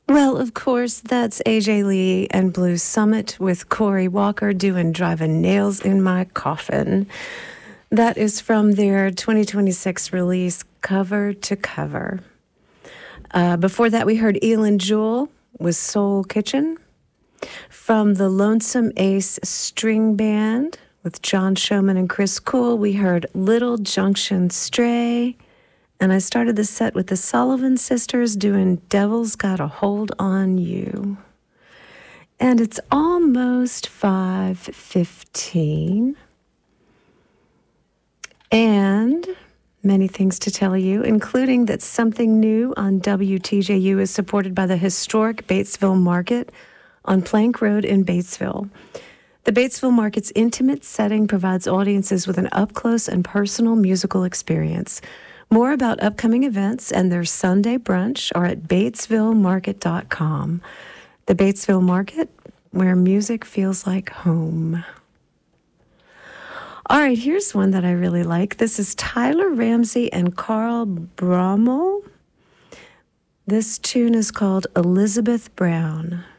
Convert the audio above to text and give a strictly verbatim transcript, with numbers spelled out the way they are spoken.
Well, of course, that's A J Lee and Blue Summit with Corey Walker doing Driving Nails in My Coffin. That is from their twenty twenty-six release, Cover to Cover. Uh, before that, we heard Elin Jewel with Soul Kitchen. From the Lonesome Ace String Band with John Showman and Chris Cool, we heard Little Junction Stray. And I started the set with the Sullivan Sisters doing Devil's Got a Hold on You. And it's almost five fifteen. And many things to tell you, including that Something New on W T J U is supported by the historic Batesville Market on Plank Road in Batesville. The Batesville Market's intimate setting provides audiences with an up-close and personal musical experience. More about upcoming events and their Sunday brunch are at batesville market dot com. The Batesville Market, where music feels like home. All right, here's one that I really like. This is Tyler Ramsey and Carl Brommel. This tune is called Elizabeth Brown.